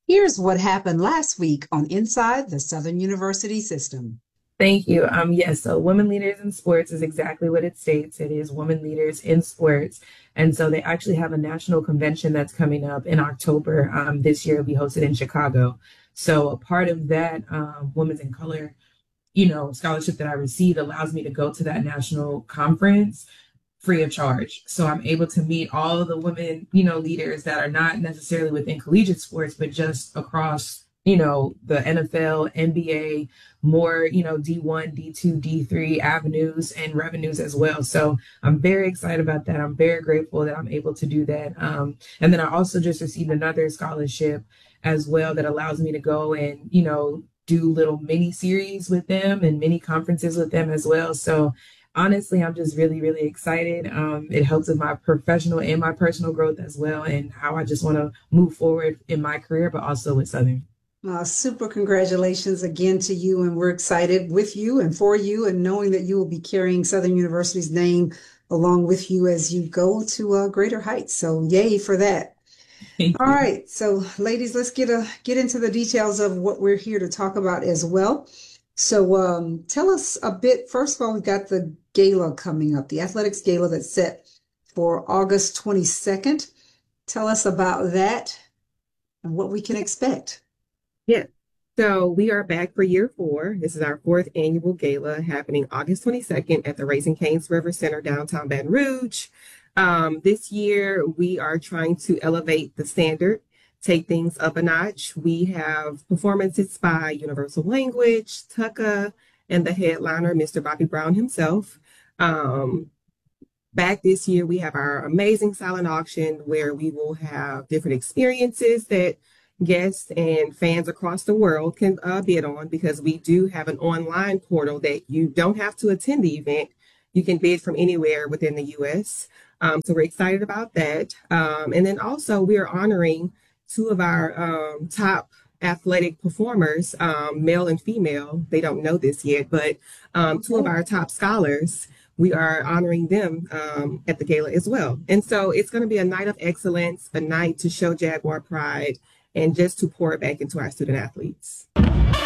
Here's what happened last week on Inside the Southern University System. Thank you. Yes, so Women Leaders in Sports is exactly what it states. It is Women Leaders in Sports. And so they actually have a national convention that's coming up in October. This year it'll be hosted in Chicago. So a part of that Women's in Color, scholarship that I received allows me to go to that national conference free of charge. So I'm able to meet all of the women, leaders that are not necessarily within collegiate sports, but just across, the NFL, NBA, more, D1, D2, D3 avenues and revenues as well. So I'm very excited about that. I'm very grateful that I'm able to do that. And then I also just received another scholarship as well that allows me to go and, do little mini series with them and mini conferences with them as well. So honestly, I'm just really, really excited. It helps with my professional and my personal growth as well, and how I just want to move forward in my career, but also with Southern. Super congratulations again to you, and we're excited with you and for you, and knowing that you will be carrying Southern University's name along with you as you go to greater heights. So, yay for that! Thank All you. right, so ladies, let's get into the details of what we're here to talk about as well. So, tell us a bit. First of all, we've got the gala coming up, the athletics gala that's set for August 22nd. Tell us about that and what we can expect. Yeah. So we are back for year four. This is our fourth annual gala happening August 22nd at the Raising Cane's River Center, downtown Baton Rouge. This year, we are trying to elevate the standard, take things up a notch. We have performances by Universal Language, Tucka, and the headliner, Mr. Bobby Brown himself. Um, Back this year, we have our amazing silent auction where we will have different experiences that guests and fans across the world can bid on, because we do have an online portal that you don't have to attend the event. You can bid from anywhere within the US. So we're excited about that. And then also, we are honoring two of our top athletic performers, male and female. They don't know this yet, but two of Okay. our top scholars, we are honoring them at the gala as well. And so it's going to be a night of excellence, a night to show Jaguar pride, and just to pour it back into our student athletes.